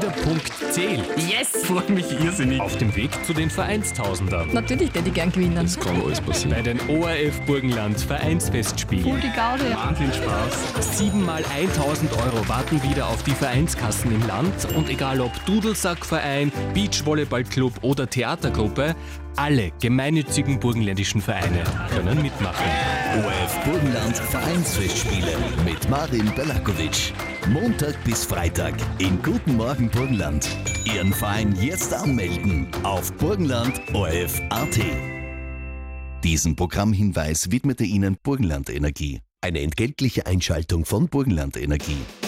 Jeder Punkt zählt. Yes! Freue mich irrsinnig. Auf dem Weg zu den Vereinstausendern. Natürlich hätte ich gern gewinnen. Das kann alles passieren. Bei den ORF Burgenland Vereinsfestspielen. Voll die Gaude. Wahnsinn Spaß. 7 mal 1000 Euro warten wieder auf die Vereinskassen im Land. Und egal ob Dudelsackverein, Beachvolleyballclub oder Theatergruppe, alle gemeinnützigen burgenländischen Vereine können mitmachen. ORF Burgenland Vereinsfestspiele mit Marin Belakovic. Montag bis Freitag in Guten Morgen Burgenland. Ihren Verein jetzt anmelden auf burgenland.orf.at. Diesen Programmhinweis widmete Ihnen Burgenland Energie. Eine entgeltliche Einschaltung von Burgenland Energie.